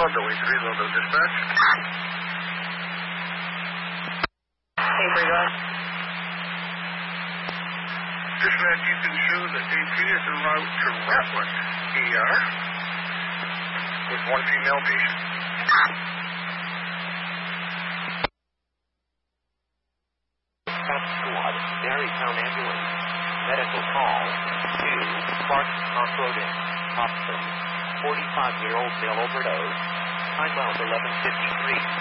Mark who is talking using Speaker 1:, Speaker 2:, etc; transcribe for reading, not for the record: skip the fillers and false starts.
Speaker 1: Billy 3, Logo Dispatch.
Speaker 2: Hey, Brigard.
Speaker 1: Dispatch, you can show that Dave Peters en route to Rutland ER with one female patient.
Speaker 3: Top Squad, Marytown Ambulance. Medical call to Clark Road, Hobson. 45-year-old male overdose. Time out 11:53.